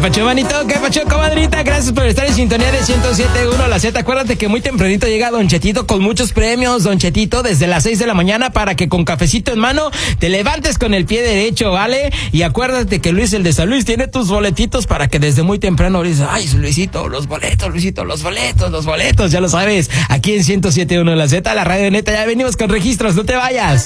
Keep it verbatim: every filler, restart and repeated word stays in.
pacho, manito? ¿Qué pacho, comadrita? Gracias por estar en sintonía de ciento siete punto uno La Z. Acuérdate que muy tempranito llega Don Chetito con muchos premios. Don Chetito, desde las seis de la mañana para que con cafecito en mano te levantes con el pie derecho, ¿vale? Y acuérdate que Luis, el de San Luis, tiene tus boletitos para que desde muy temprano dices, ay, Luisito, los boletos, Luisito, los boletos, los boletos, ya lo sabes. Aquí en ciento siete punto uno La Z, la radio neta, ya venimos con registros, no te vayas.